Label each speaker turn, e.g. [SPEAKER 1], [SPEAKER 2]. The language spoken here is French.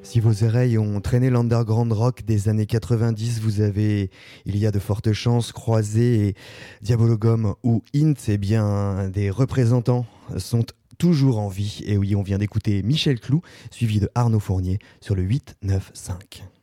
[SPEAKER 1] Si vos oreilles ont traîné l'underground rock des années 90, il y a de fortes chances, Croisé et Diabologum ou Int, eh bien, des représentants sont toujours en vie. Et oui, on vient d'écouter Michel Clou, suivi de Arnaud Fournier sur le 8-9-5.